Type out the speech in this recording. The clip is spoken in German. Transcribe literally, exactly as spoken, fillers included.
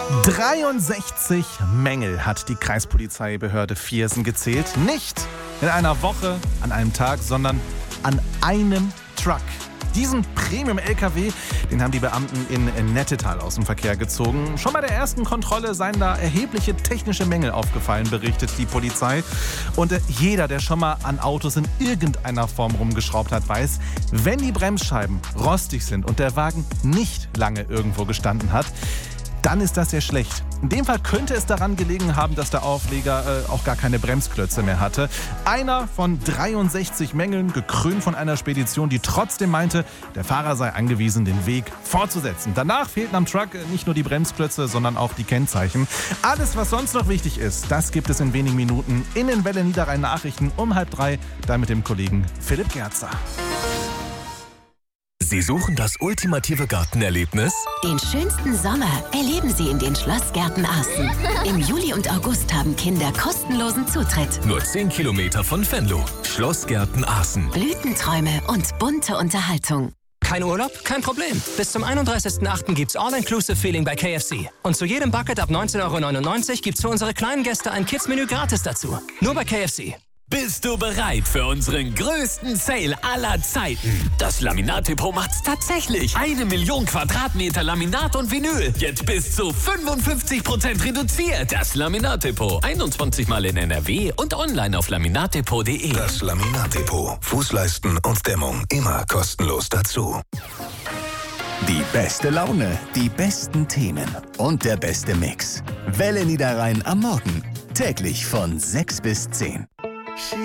dreiundsechzig Mängel hat die Kreispolizeibehörde Viersen gezählt. Nicht in einer Woche, an einem Tag, sondern an einem Truck. Diesen Premium-L K W, den haben die Beamten in Nettetal aus dem Verkehr gezogen. Schon bei der ersten Kontrolle seien da erhebliche technische Mängel aufgefallen, berichtet die Polizei. Und äh, jeder, der schon mal an Autos in irgendeiner Form rumgeschraubt hat, weiß, wenn die Bremsscheiben rostig sind und der Wagen nicht lange irgendwo gestanden hat, dann ist das sehr schlecht. In dem Fall könnte es daran gelegen haben, dass der Aufleger äh, auch gar keine Bremsklötze mehr hatte. Einer von dreiundsechzig Mängeln, gekrönt von einer Spedition, die trotzdem meinte, der Fahrer sei angewiesen, den Weg fortzusetzen. Danach fehlten am Truck nicht nur die Bremsklötze, sondern auch die Kennzeichen. Alles, was sonst noch wichtig ist, das gibt es in wenigen Minuten in den Welle Niederrhein Nachrichten um halb drei, da mit dem Kollegen Philipp Gerzer. Sie suchen das ultimative Gartenerlebnis? Den schönsten Sommer erleben Sie in den Schlossgärten Aßen. Im Juli und August haben Kinder kostenlosen Zutritt. Nur zehn Kilometer von Venlo. Schlossgärten Aßen. Blütenträume und bunte Unterhaltung. Kein Urlaub? Kein Problem. Bis zum einunddreißigsten achten gibt's All-Inclusive-Feeling bei K F C. Und zu jedem Bucket ab neunzehn Euro neunundneunzig gibt's für unsere kleinen Gäste ein Kids-Menü gratis dazu. Nur bei K F C. Bist du bereit für unseren größten Sale aller Zeiten? Das Laminat-Depot macht's tatsächlich. Eine Million Quadratmeter Laminat und Vinyl. Jetzt bis zu fünfundfünfzig Prozent reduziert. Das Laminat-Depot. einundzwanzig Mal in N R W und online auf laminatdepot punkt de. Das Laminat-Depot. Fußleisten und Dämmung immer kostenlos dazu. Die beste Laune, die besten Themen und der beste Mix. Welle Niederrhein am Morgen. Täglich von sechs bis zehn.